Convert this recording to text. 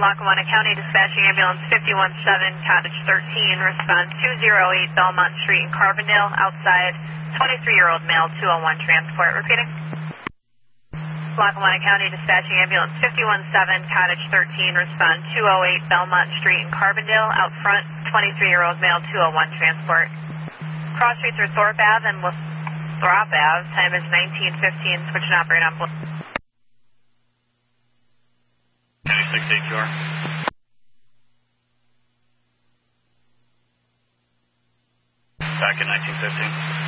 Lackawanna County dispatching ambulance 517 Cottage 13, respond 208 Belmont Street in Carbondale, outside 23-year-old male 201 transport. Repeating. Lackawanna County dispatching ambulance 517 Cottage 13, respond 208 Belmont Street in Carbondale, out front 23-year-old male 201 transport. Cross streets are Thorpe Ave and Throp Ave, time is 19:15, switch and operate on 6AQR. Back in 1915.